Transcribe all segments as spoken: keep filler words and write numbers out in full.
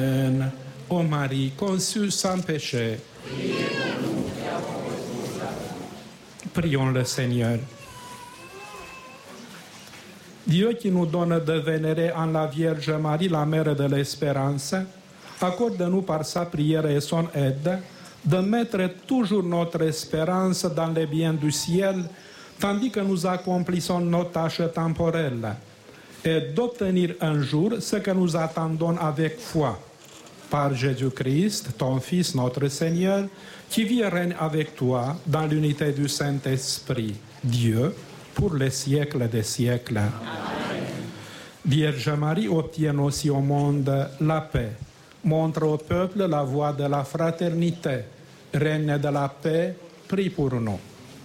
Ô Marie, conçue sans péché. Prions le Seigneur. Dieu qui nous donne de vénérer en la Vierge Marie, la mère de l'espérance, accorde-nous par sa prière et son aide de mettre toujours notre espérance dans les biens du ciel, tandis que nous accomplissons nos tâches temporelles, et d'obtenir un jour ce que nous attendons avec foi. Par Jésus-Christ, ton Fils, notre Seigneur, qui vit et règne avec toi dans l'unité du Saint-Esprit, Dieu, pour les siècles des siècles. Amen. Vierge Marie, obtienne aussi au monde la paix. Montre au peuple la voie de la fraternité. Reine de la paix, prie pour nous.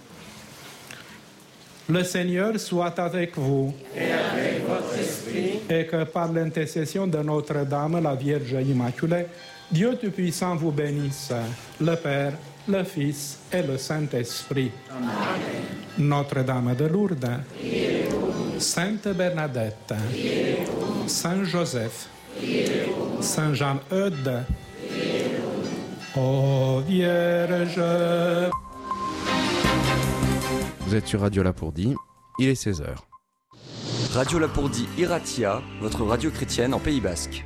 Le Seigneur soit avec vous. Et avec votre esprit. Et que par l'intercession de Notre-Dame, la Vierge Immaculée, Dieu Tout-Puissant vous bénisse, le Père, le Fils et le Saint-Esprit. Amen. Notre-Dame de Lourdes, Sainte Bernadette, Saint Joseph, Saint Jean-Eudes, ô Vierge. Vous êtes sur Radio Lapourdie, il est seize heures. Radio Lapourdie Iratia, votre radio chrétienne en Pays Basque.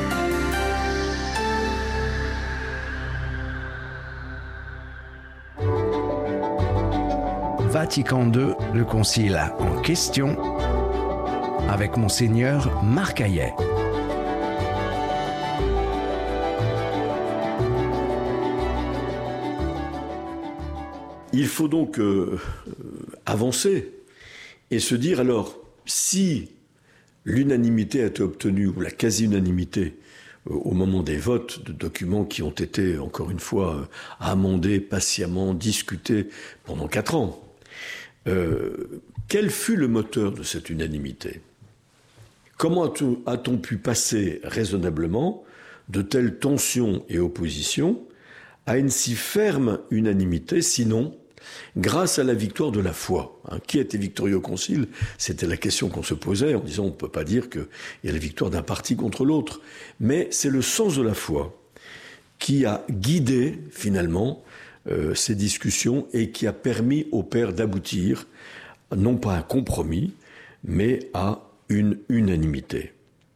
Vatican deux, le concile en question, avec Monseigneur Marc Hayet. Il faut donc euh, avancer et se dire, alors, si l'unanimité a été obtenue, ou la quasi-unanimité, euh, au moment des votes de documents qui ont été, encore une fois, euh, amendés, patiemment, discutés pendant quatre ans, euh, quel fut le moteur de cette unanimité ? Comment a-t-on, a-t-on pu passer raisonnablement de telles tensions et oppositions à une si ferme unanimité, sinon grâce à la victoire de la foi. Hein, qui était victorieux au concile ? C'était la question qu'on se posait en disant on ne peut pas dire qu'il y a la victoire d'un parti contre l'autre. Mais c'est le sens de la foi qui a guidé finalement euh, ces discussions et qui a permis au Père d'aboutir, non pas à un compromis, mais à une unanimité.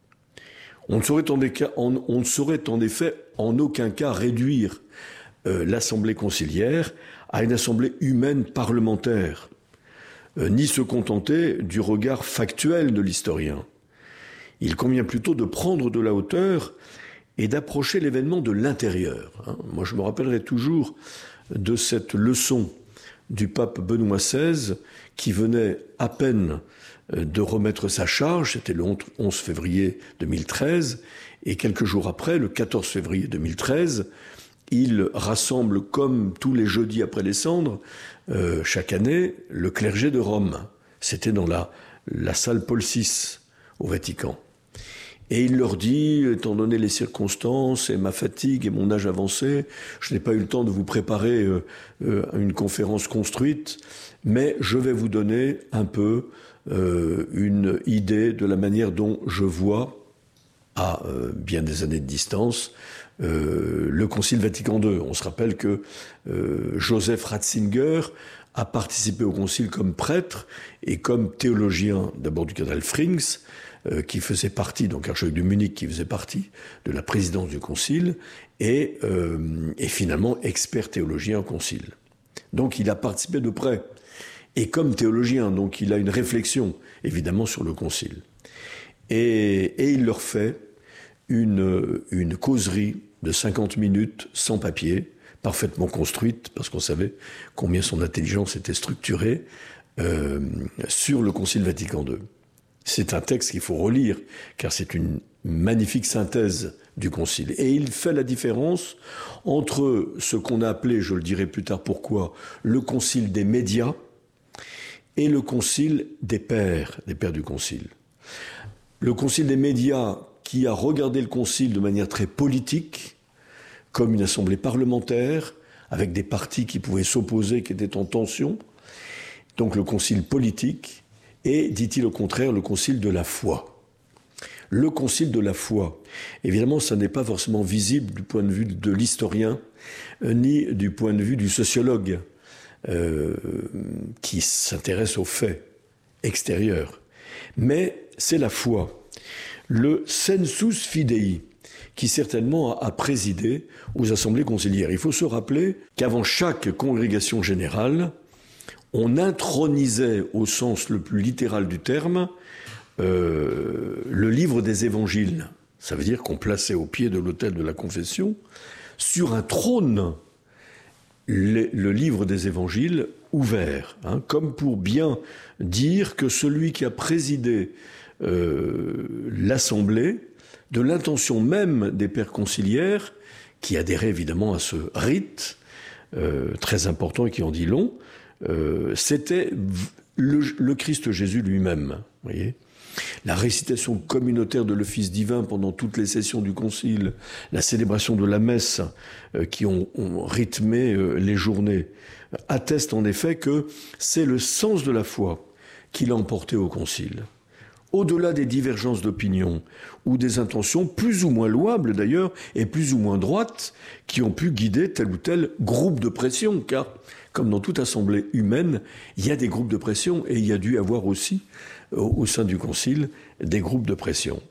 On ne saurait en, déca- on, on ne saurait en effet en aucun cas réduire euh, l'Assemblée conciliaire à une assemblée humaine parlementaire, euh, ni se contenter du regard factuel de l'historien. Il convient plutôt de prendre de la hauteur et d'approcher l'événement de l'intérieur. Hein. Moi, je me rappellerai toujours de cette leçon du pape Benoît seize, qui venait à peine de remettre sa charge, c'était le onze février deux mille treize, et quelques jours après, le quatorze février deux mille treize, il rassemble, comme tous les jeudis après les cendres, euh, chaque année, le clergé de Rome. C'était dans la, la salle Paul six, au Vatican. Et il leur dit, étant donné les circonstances et ma fatigue et mon âge avancé, je n'ai pas eu le temps de vous préparer euh, euh, une conférence construite, mais je vais vous donner un peu euh, une idée de la manière dont je vois, à euh, bien des années de distance, Euh, le Concile Vatican deux. On se rappelle que euh, Joseph Ratzinger a participé au Concile comme prêtre et comme théologien, d'abord du cardinal Frings, euh, qui faisait partie, donc archevêque de Munich, qui faisait partie de la présidence du Concile, et, euh, et finalement expert théologien au Concile. Donc il a participé de près. Et comme théologien, donc il a une réflexion, évidemment, sur le Concile. Et, et il leur fait une, une causerie de cinquante minutes sans papier, parfaitement construite, parce qu'on savait combien son intelligence était structurée, euh, sur le Concile Vatican deux. C'est un texte qu'il faut relire, car c'est une magnifique synthèse du Concile. Et il fait la différence entre ce qu'on a appelé, je le dirai plus tard pourquoi, le Concile des médias et le Concile des pères, des pères du Concile. Le Concile des médias, qui a regardé le Concile de manière très politique, comme une assemblée parlementaire, avec des partis qui pouvaient s'opposer, qui étaient en tension. Donc le Concile politique, et, dit-il au contraire, le Concile de la foi. le concile de la foi. Évidemment, ça n'est pas forcément visible du point de vue de l'historien, euh, ni du point de vue du sociologue, euh, qui s'intéresse aux faits extérieurs. Mais c'est la foi, le sensus fidei, qui certainement a présidé aux assemblées conciliaires. Il faut se rappeler qu'avant chaque congrégation générale, on intronisait, au sens le plus littéral du terme, euh, le livre des évangiles. Ça veut dire qu'on plaçait au pied de l'autel de la confession, sur un trône, le, le livre des évangiles ouvert, hein, comme pour bien dire que celui qui a présidé euh, l'assemblée, de l'intention même des pères conciliaires, qui adhéraient évidemment à ce rite euh, très important et qui en dit long, euh, c'était le, le Christ Jésus lui-même. Voyez, la récitation communautaire de l'office divin pendant toutes les sessions du concile, la célébration de la messe euh, qui ont, ont rythmé euh, les journées, attestent en effet que c'est le sens de la foi qui l'a emporté au concile. Au-delà des divergences d'opinion ou des intentions plus ou moins louables d'ailleurs et plus ou moins droites qui ont pu guider tel ou tel groupe de pression, car comme dans toute assemblée humaine, il y a des groupes de pression et il y a dû avoir aussi au, au sein du concile des groupes de pression.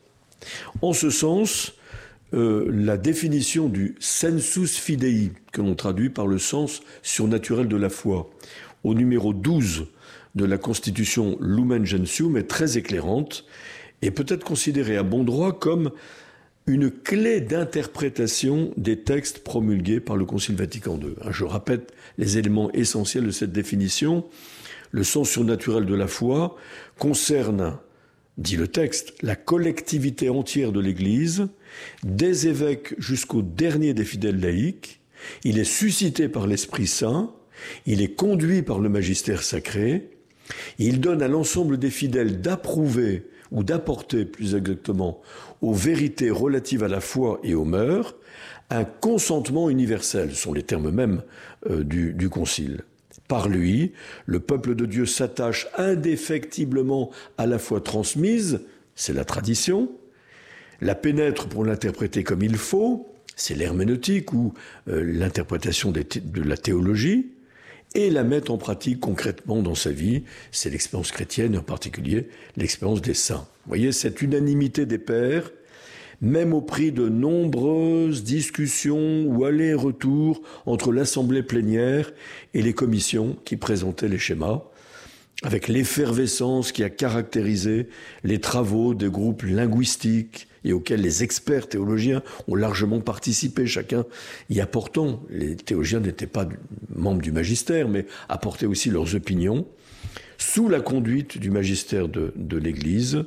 En ce sens, euh, la définition du sensus fidei, que l'on traduit par le sens surnaturel de la foi, au numéro douze de la Constitution Lumen Gentium est très éclairante et peut être considérée à bon droit comme une clé d'interprétation des textes promulgués par le Concile Vatican deux. Je répète les éléments essentiels de cette définition. Le sens surnaturel de la foi concerne, dit le texte, la collectivité entière de l'Église, des évêques jusqu'au dernier des fidèles laïcs. Il est suscité par l'Esprit Saint, il est conduit par le magistère sacré. Il donne à l'ensemble des fidèles d'approuver, ou d'apporter plus exactement, aux vérités relatives à la foi et aux mœurs, un consentement universel, ce sont les termes mêmes euh, du, du Concile. Par lui, le peuple de Dieu s'attache indéfectiblement à la foi transmise, c'est la tradition, la pénètre pour l'interpréter comme il faut, c'est l'herméneutique ou euh, l'interprétation des thé- de la théologie, et la mettre en pratique concrètement dans sa vie, c'est l'expérience chrétienne, et en particulier l'expérience des saints. Vous voyez, cette unanimité des pères, même au prix de nombreuses discussions ou allers-retours entre l'assemblée plénière et les commissions qui présentaient les schémas, avec l'effervescence qui a caractérisé les travaux des groupes linguistiques et auxquels les experts théologiens ont largement participé, chacun y apportant. Les théologiens n'étaient pas membres du magistère, mais apportaient aussi leurs opinions, sous la conduite du magistère de, de l'Église,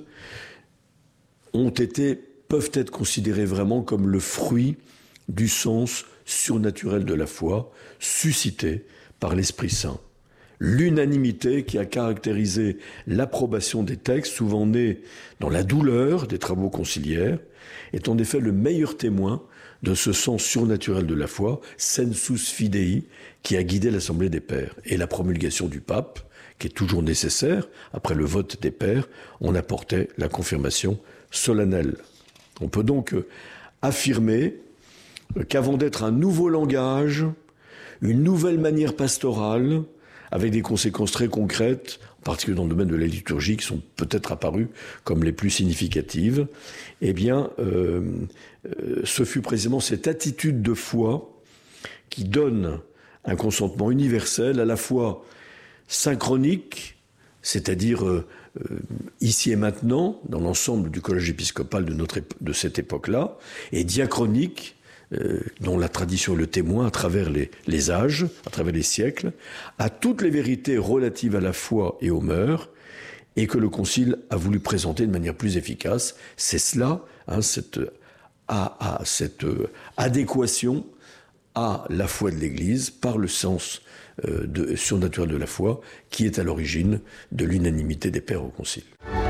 ont été, peuvent être considérés vraiment comme le fruit du sens surnaturel de la foi, suscité par l'Esprit Saint. L'unanimité qui a caractérisé l'approbation des textes, souvent nés dans la douleur des travaux conciliaires, est en effet le meilleur témoin de ce sens surnaturel de la foi, sensus fidei, qui a guidé l'Assemblée des Pères. Et la promulgation du pape, qui est toujours nécessaire, après le vote des Pères, on apportait la confirmation solennelle. On peut donc affirmer qu'avant d'être un nouveau langage, une nouvelle manière pastorale, avec des conséquences très concrètes, en particulier dans le domaine de la liturgie, qui sont peut-être apparues comme les plus significatives, eh bien, euh, euh, ce fut précisément cette attitude de foi qui donne un consentement universel, à la fois synchronique, c'est-à-dire euh, euh, ici et maintenant, dans l'ensemble du collège épiscopal de, notre, de cette époque-là, et diachronique, Euh, dont la tradition est le témoin à travers les, les âges, à travers les siècles, à toutes les vérités relatives à la foi et aux mœurs, et que le Concile a voulu présenter de manière plus efficace. C'est cela, hein, cette, à, à, cette euh, adéquation à la foi de l'Église par le sens euh, de, surnaturel de la foi, qui est à l'origine de l'unanimité des pères au Concile.